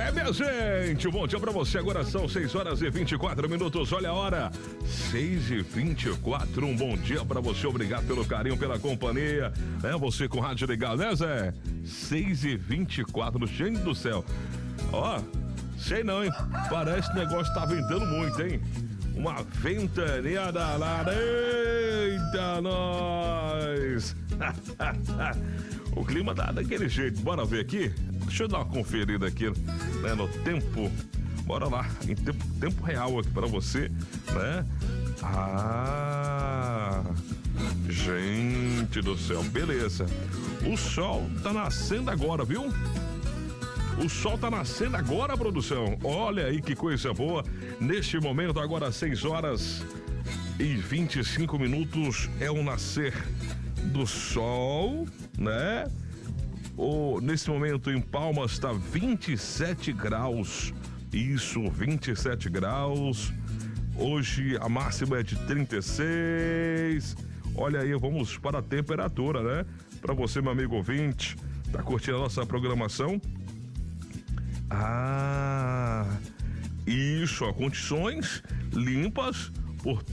Minha gente, bom dia pra você. Agora são 6h24. Olha a hora, 6h24. Um bom dia pra você. Obrigado pelo carinho, pela companhia. Você com rádio legal, né, Zé? 6h24. Gente do céu. Ó, sei não, hein? Parece que o negócio tá ventando muito, hein? Uma ventania danada. Eita, nós! O clima tá daquele jeito. Bora ver aqui? Deixa eu dar uma conferida aqui, né, no tempo. Bora lá, em tempo real aqui pra você, né? Gente do céu, beleza. O sol tá nascendo agora, viu? O sol tá nascendo agora, produção. Olha aí que coisa boa. Neste momento, agora 6h25 é o nascer do sol, né? Nesse momento em Palmas está 27 graus. Isso, 27 graus. Hoje a máxima é de 36. Olha aí, vamos para a temperatura, né? Para você, meu amigo ouvinte, tá curtindo a nossa programação? Isso, ó, condições limpas por